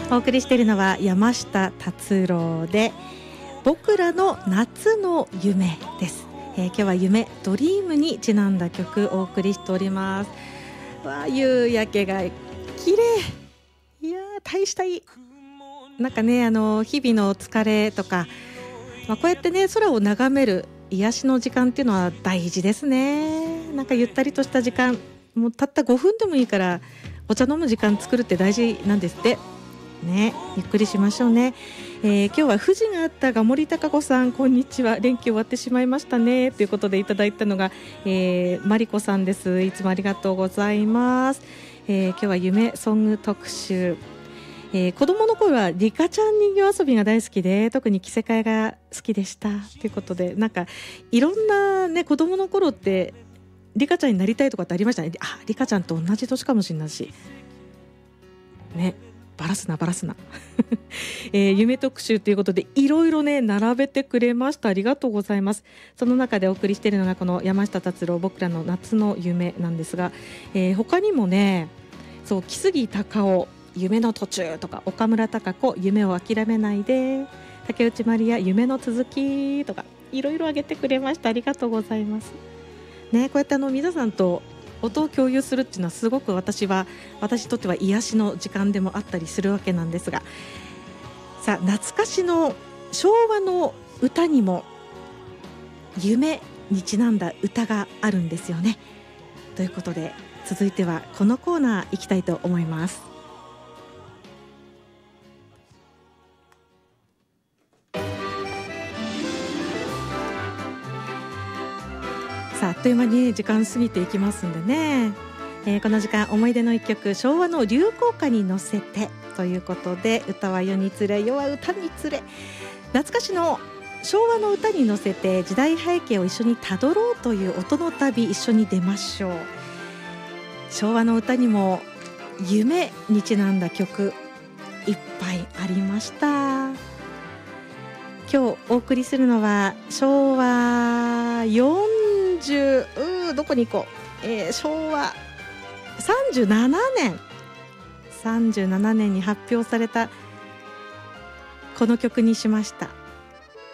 お送りしているのは山下達郎で僕らの夏の夢です。今日は夢ドリームにちなんだ曲をお送りしております。夕焼けが綺麗。いや大したいなんかね、日々の疲れとか、こうやってね空を眺める癒しの時間っていうのは大事ですね。なんかゆったりとした時間、もうたった5分でもいいからお茶飲む時間作るって大事なんですってね。ゆっくりしましょうね。今日は富士があったが森高子さん、こんにちは。連休終わってしまいましたねということでいただいたのが、マリコさんです。いつもありがとうございます。今日は夢ソング特集。子供の頃はリカちゃん人形遊びが大好きで、特に着せ替えが好きでしたということで、なんかいろんなね子供の頃ってリカちゃんになりたいとかってありましたね。リカちゃんと同じ年かもしれないしね、バラすな夢特集ということでいろいろね並べてくれました。ありがとうございます。その中でお送りしているのがこの山下達郎僕らの夏の夢なんですが、他にもね、そう木杉隆夫夢の途中とか、岡村孝子夢を諦めないで、竹内まりや夢の続きとかいろいろ挙げてくれました。ありがとうございますね。こうやって皆さんと音を共有するっていうのはすごく私にとっては癒しの時間でもあったりするわけなんですが、さあ懐かしの昭和の歌にも夢にちなんだ歌があるんですよね。ということで続いてはこのコーナー行きたいと思います。さあ、あっという間に時間過ぎていきますんでね、この時間思い出の一曲昭和の流行歌に乗せてということで、歌は世につれ世は歌につれ、懐かしの昭和の歌に乗せて時代背景を一緒にたどろうという音の旅、一緒に出ましょう。昭和の歌にも夢にちなんだ曲いっぱいありました。今日お送りするのは昭和どこに行こう、昭和37年に発表されたこの曲にしました。